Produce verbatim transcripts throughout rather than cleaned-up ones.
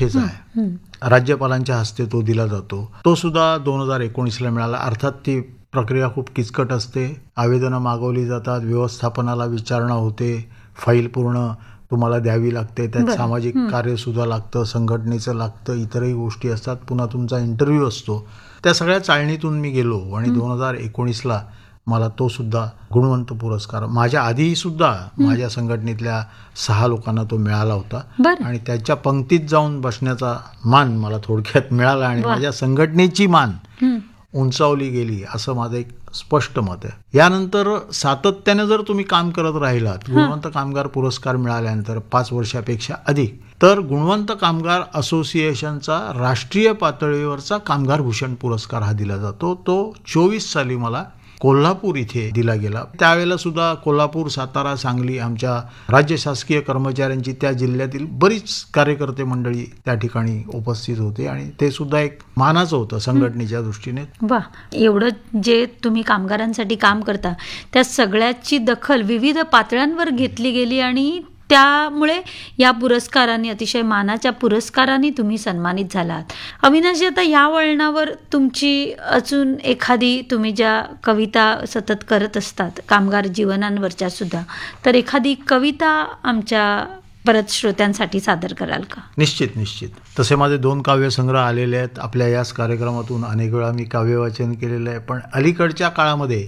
प्रतिष्ठेचा आहे. राज्यपालांच्या हस्ते तो दिला जातो. तो सुद्धा दोन हजार एकोणीसला मिळाला. अर्थात ती प्रक्रिया खूप किचकट असते. आवेदनं मागवली जातात, व्यवस्थापनाला विचारणा होते, फाईल पूर्ण तुम्हाला द्यावी लागते, त्यात सामाजिक कार्य सुद्धा लागतं, संघटनेचं लागतं, इतरही गोष्टी असतात, पुन्हा तुमचा इंटरव्ह्यू असतो. त्या सगळ्या चाळणीतून मी गेलो आणि दोन हजार एकोणीसला मला तो सुद्धा गुणवंत पुरस्कार, माझ्या आधी सुद्धा माझ्या संघटनेतल्या सहा लोकांना तो मिळाला होता आणि त्याच्या पंक्तीत जाऊन बसण्याचा मान मला थोडक्यात मिळाला आणि माझ्या संघटनेची मान उंचावली गेली, असं माझं एक स्पष्ट मत आहे. यानंतर सातत्याने जर तुम्ही काम करत राहिलात, गुणवंत कामगार पुरस्कार मिळाल्यानंतर पाच वर्षापेक्षा अधिक, तर गुणवंत कामगार असोसिएशनचा राष्ट्रीय पातळीवरचा कामगार भूषण पुरस्कार हा दिला जातो. तो चोवीस साली मला कोल्हापूर इथे दिला गेला. त्यावेळेला सुद्धा कोल्हापूर, सातारा, सांगली आमच्या राज्य शासकीय कर्मचाऱ्यांची, त्या जिल्ह्यातील बरीच कार्यकर्ते मंडळी त्या ठिकाणी उपस्थित होते आणि ते सुद्धा एक मानाचं होतं संघटनेच्या दृष्टीने. वा, एवढं जे तुम्ही कामगारांसाठी काम करता त्या सगळ्याची दखल विविध पातळ्यांवर घेतली गेली आणि त्यामुळे या पुरस्काराने, अतिशय मानाच्या पुरस्काराने तुम्ही सन्मानित झालात. अविनाशजी, आता या वळणावर तुमची अजून एखादी, तुम्ही ज्या कविता सतत करत असतात कामगार जीवनांवरच्या सुद्धा, तर एखादी कविता आमच्या परत श्रोत्यांसाठी सादर कराल का? निश्चित निश्चित. तसे माझे दोन काव्यसंग्रह आलेले आहेत. आपल्या याच कार्यक्रमातून अनेक वेळा मी काव्यवाचन केलेलं आहे. पण अलीकडच्या काळामध्ये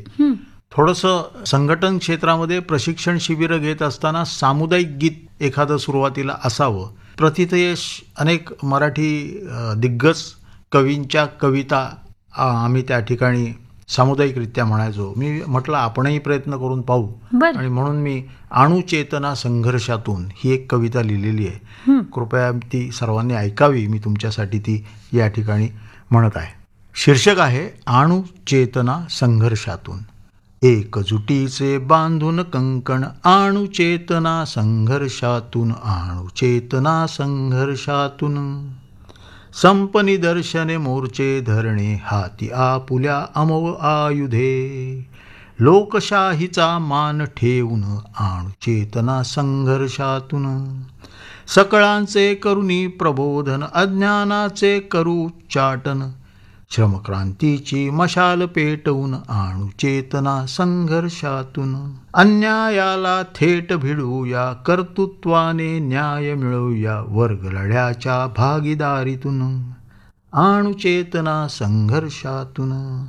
थोडंसं संघटन क्षेत्रामध्ये प्रशिक्षण शिबिरं घेत असताना सामुदायिक गीत एखादं सुरुवातीला असावं. प्रथितयश अनेक मराठी दिग्गज कवींच्या कविता आम्ही त्या ठिकाणी सामुदायिकरित्या म्हणायचो. मी म्हटलं आपणही प्रयत्न करून पाहू आणि म्हणून मी अणुचेतना संघर्षातून ही एक कविता लिहिलेली आहे. कृपया ती सर्वांनी ऐकावी. मी तुमच्यासाठी ती या ठिकाणी म्हणत आहे. शीर्षक आहे अणुचेतना संघर्षातून. एकजुटीचे बांधून कंकण अणुचेतना संघर्षातून, अणुचेतना संघर्षातून. संपनिदर्शने मोर्चे धरणे हाती आपुल्या अमोघ आयुधे. लोकशाहीचा मान ठेवून अणुचेतना संघर्षातून. सकळांचे करुणी प्रबोधन अज्ञानाचे करू उच्चाटन. श्रमक्रांतीची मशाल पेटवून अणुचेतना संघर्षातून. अन्यायाला थेट भिडूया, कर्तृत्वाने न्याय मिळवूया, वर्ग लढ्याच्या भागीदारीतून अणुचेतना संघर्षातून.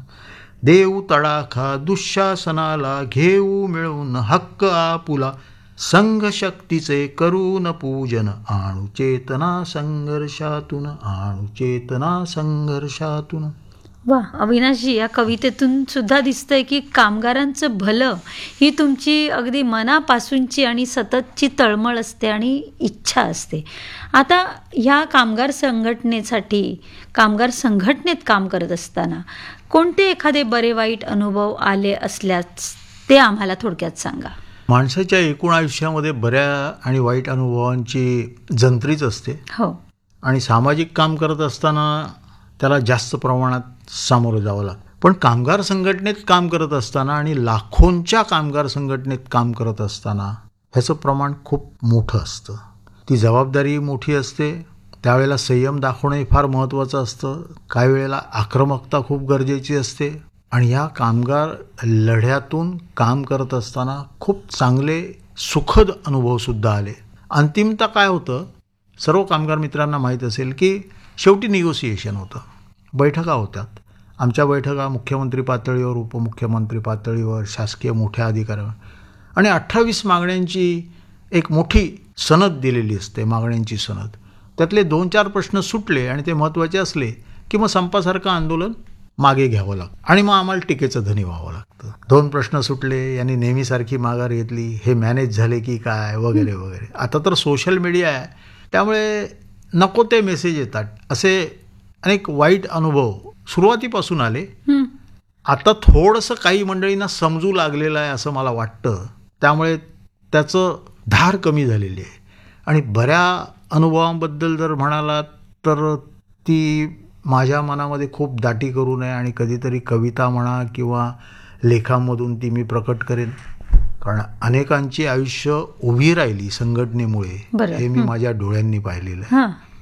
देऊ तडाखा दुःशासनाला, घेऊ मिळवून हक्क आपुला, संघ शक्तीचे करून पूजन अणुचेतना संघर्षातून, अणुचेतना संघर्षातून. वा, अविनाशजी, या कवितेतून सुद्धा दिसतंय की कामगारांचं भलं ही तुमची अगदी मनापासूनची आणि सततची तळमळ असते आणि इच्छा असते. आता ह्या कामगार संघटनेसाठी, कामगार संघटनेत काम करत असताना कोणते एखादे बरे वाईट अनुभव आले असल्यास ते आम्हाला थोडक्यात सांगा. माणसाच्या एकूण आयुष्यामध्ये बऱ्या आणि वाईट अनुभवांची जंत्रीच असते. हो. आणि सामाजिक काम करत असताना त्याला जास्त प्रमाणात सामोरं जावं लागतं. पण कामगार संघटनेत काम करत असताना आणि लाखोंच्या कामगार संघटनेत काम करत असताना ह्याचं प्रमाण खूप मोठं असतं. ती जबाबदारी मोठी असते. त्यावेळेला संयम दाखवणे फार महत्त्वाचं असतं. काही वेळेला आक्रमकता खूप गरजेची असते. आणि ह्या कामगार लढ्यातून काम करत असताना खूप चांगले सुखद अनुभवसुद्धा आले. अंतिमता काय होतं, सर्व कामगार मित्रांना माहीत असेल की शेवटी निगोसिएशन होतं, बैठका होतात. आमच्या बैठका मुख्यमंत्री पातळीवर, उपमुख्यमंत्री पातळीवर, शासकीय मोठ्या अधिकाऱ्यांवर, आणि अठ्ठावीस मागण्यांची एक मोठी सनद दिलेली असते, मागण्यांची सनद. त्यातले दोन चार प्रश्न सुटले आणि ते महत्त्वाचे असले की मग संपासारखं आंदोलन मागे घ्यावं लागतं आणि मग आम्हाला टीकेचं धनी व्हावं लागतं. दोन प्रश्न सुटले, यांनी नेहमीसारखी माघार घेतली, हे मॅनेज झाले की काय, वगैरे वगैरे. आता तर सोशल मीडिया आहे, त्यामुळे नको ते मेसेज येतात. असे अनेक वाईट अनुभव सुरुवातीपासून आले. आता थोडंसं काही मंडळींना समजू लागलेलं आहे असं मला वाटतं. त्यामुळे त्याचं धार कमी झालेली आहे. आणि बऱ्या अनुभवांबद्दल जर म्हणालात तर ती माझ्या मनामध्ये खूप दाटी करू नये आणि कधीतरी कविता म्हणा किंवा लेखांमधून ती मी प्रकट करेन. कारण अनेकांची आयुष्य उभी राहिली संघटनेमुळे, हे मी माझ्या डोळ्यांनी पाहिलेलं आहे.